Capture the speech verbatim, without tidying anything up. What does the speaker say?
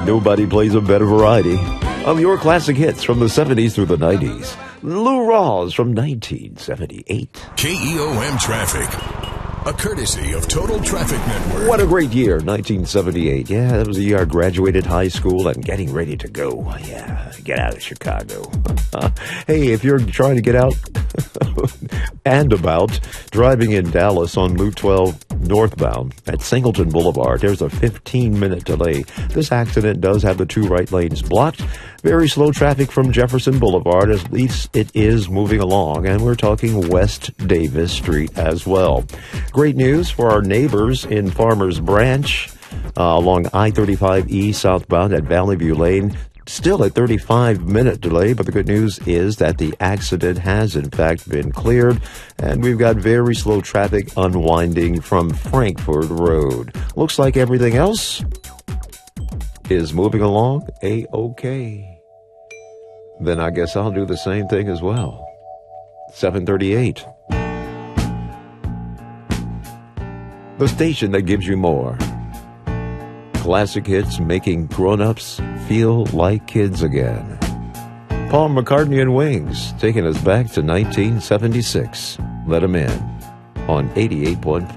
Nobody plays a better variety of your classic hits from the seventies through the nineties. Lou Rawls from nineteen seventy-eight. K E O M Traffic, a courtesy of Total Traffic Network. What a great year, nineteen seventy-eight. Yeah, that was the year I graduated high school and getting ready to go. Yeah, get out of Chicago. Hey, if you're trying to get out and about, driving in Dallas on Route twelve northbound at Singleton Boulevard, there's a fifteen-minute delay. This accident does have the two right lanes blocked. Very slow traffic from Jefferson Boulevard, at least it is moving along, and we're talking West Davis Street as well. Great news for our neighbors in Farmers Branch uh, along I thirty-five E southbound at Valley View Lane. Still a thirty-five minute delay, but the good news is that the accident has in fact been cleared, and we've got very slow traffic unwinding from Frankford Road. Looks like everything else is moving along A-OK. Then I guess I'll do the same thing as well. seven thirty-eight. The station that gives you more. Classic hits making grown-ups feel like kids again. Paul McCartney and Wings taking us back to nineteen seventy-six. Let 'em in on eighty-eight point five.